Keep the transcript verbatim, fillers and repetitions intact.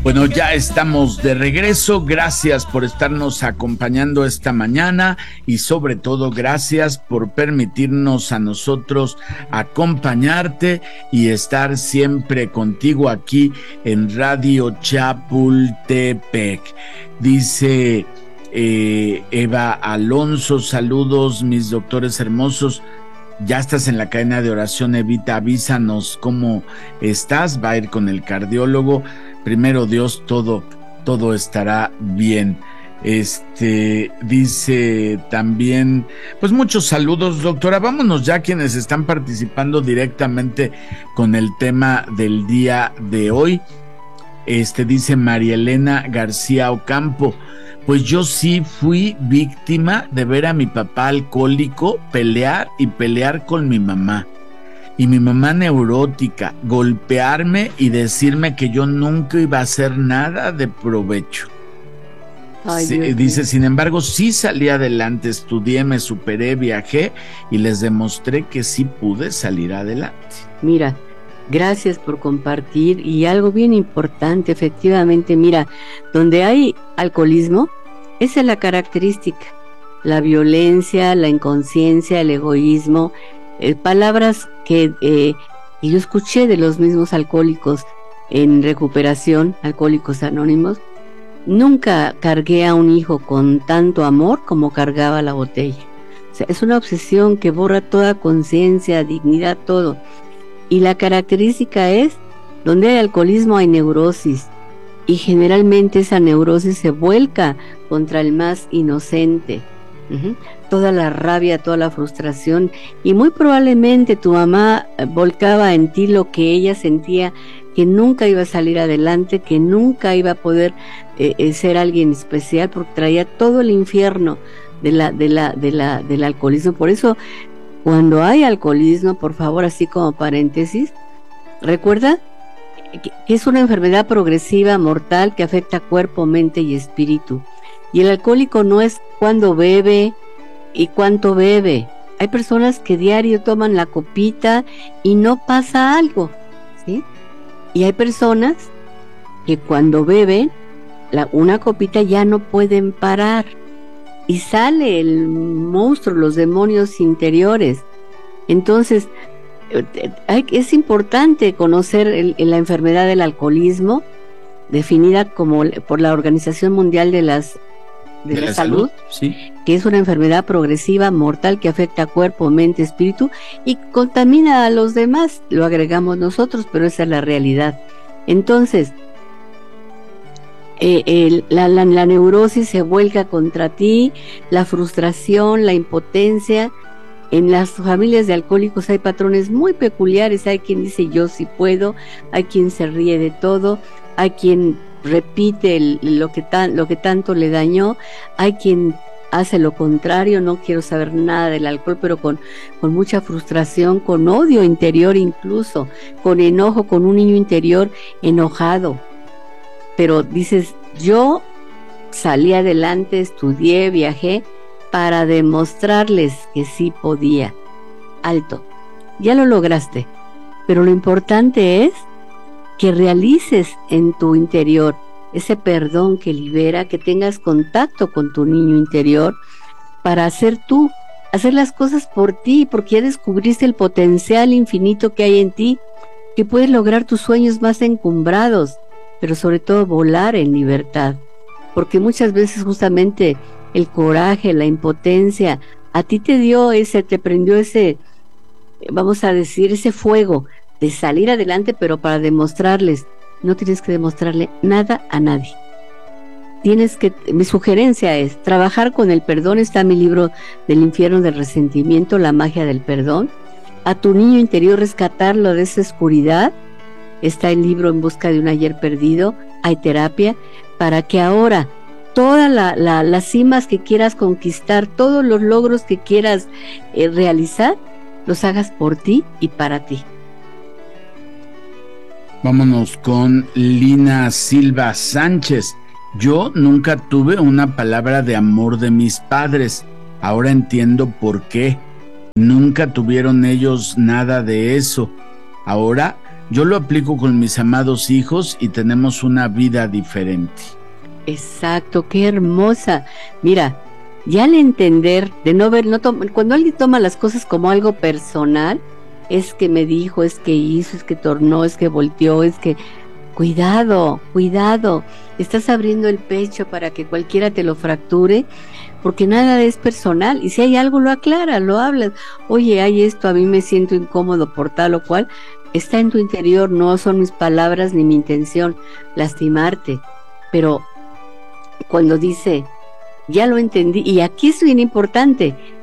Bueno, ya estamos de regreso. Gracias por estarnos acompañando esta mañana y sobre todo gracias por permitirnos a nosotros acompañarte y estar siempre contigo aquí en Radio Chapultepec. Dice eh, Eva Alonso, saludos mis doctores hermosos. Ya estás en la cadena de oración, Evita, avísanos cómo estás. Va a ir con el cardiólogo. Primero Dios, todo, todo estará bien. Este, dice también, pues muchos saludos, doctora. Vámonos ya quienes están participando directamente con el tema del día de hoy. Este, dice María Elena García Ocampo. Pues yo sí fui víctima de ver a mi papá alcohólico pelear y pelear con mi mamá. Y mi mamá neurótica, golpearme y decirme que yo nunca iba a hacer nada de provecho. Ay, Sí, dice, sin embargo, sí salí adelante, estudié, me superé, viajé y les demostré que sí pude salir adelante. Mira, gracias por compartir. Y algo bien importante, efectivamente, mira, donde hay alcoholismo, esa es la característica, la violencia, la inconsciencia, el egoísmo, eh, palabras que eh, yo escuché de los mismos alcohólicos en recuperación, Alcohólicos Anónimos. Nunca cargué a un hijo con tanto amor como cargaba la botella. O sea, es una obsesión que borra toda conciencia, dignidad, todo. Y la característica es, donde hay alcoholismo hay neurosis, y generalmente esa neurosis se vuelca contra el más inocente. Uh-huh. Toda la rabia, toda la frustración, y muy probablemente tu mamá volcaba en ti lo que ella sentía, que nunca iba a salir adelante, que nunca iba a poder eh, ser alguien especial, porque traía todo el infierno de la, de la, de la, del alcoholismo. Por eso, cuando hay alcoholismo, por favor, así como paréntesis, recuerda que es una enfermedad progresiva, mortal, que afecta cuerpo, mente y espíritu. Y el alcohólico no es cuando bebe y cuánto bebe. Hay personas que diario toman la copita y no pasa algo, ¿sí? Y hay personas que cuando beben la, una copita ya no pueden parar. Y sale el monstruo, los demonios interiores. Entonces, hay, es importante conocer el, la enfermedad del alcoholismo, definida como por la Organización Mundial de las de, de la, la Salud, salud sí. Que es una enfermedad progresiva, mortal, que afecta a cuerpo, mente, espíritu y contamina a los demás. Lo agregamos nosotros, pero esa es la realidad. Entonces, Eh, el, la, la, la neurosis se vuelca contra ti, la frustración, la impotencia. En las familias de alcohólicos hay patrones muy peculiares. Hay quien dice yo sí puedo, hay quien se ríe de todo, hay quien repite el, lo, que tan, lo que tanto le dañó, hay quien hace lo contrario, no quiero saber nada del alcohol, pero con, con mucha frustración, con odio interior incluso, con enojo, con un niño interior enojado. Pero dices, yo salí adelante, estudié, viajé para demostrarles que sí podía. Alto, ya lo lograste, pero lo importante es que realices en tu interior ese perdón que libera, que tengas contacto con tu niño interior para hacer tú, hacer las cosas por ti, porque ya descubriste el potencial infinito que hay en ti, que puedes lograr tus sueños más encumbrados, pero sobre todo volar en libertad, porque muchas veces justamente el coraje, la impotencia, a ti te dio ese, te prendió ese, vamos a decir, ese fuego de salir adelante, pero para demostrarles, no tienes que demostrarle nada a nadie. Tienes que, mi sugerencia es trabajar con el perdón. Está mi libro del infierno del resentimiento, la magia del perdón. A tu niño interior rescatarlo de esa oscuridad. Está el libro En busca de un ayer perdido, hay terapia, para que ahora todas la, la, las cimas que quieras conquistar, todos los logros que quieras eh, realizar, los hagas por ti y para ti. Vámonos con Lina Silva Sánchez. Yo nunca tuve una palabra de amor de mis padres, ahora entiendo por qué. Nunca tuvieron ellos nada de eso. Ahora yo lo aplico con mis amados hijos y tenemos una vida diferente. Exacto, qué hermosa. Mira, ya al entender, de no ver, no to- cuando alguien toma las cosas como algo personal, es que me dijo, es que hizo, es que tornó, es que volteó, es que... Cuidado, cuidado, estás abriendo el pecho para que cualquiera te lo fracture, porque nada es personal, y si hay algo lo aclara, lo hablas. Oye, hay esto, a mí me siento incómodo por tal o cual, está en tu interior, no son mis palabras ni mi intención lastimarte, pero cuando dice, ya lo entendí, y aquí es bien importante,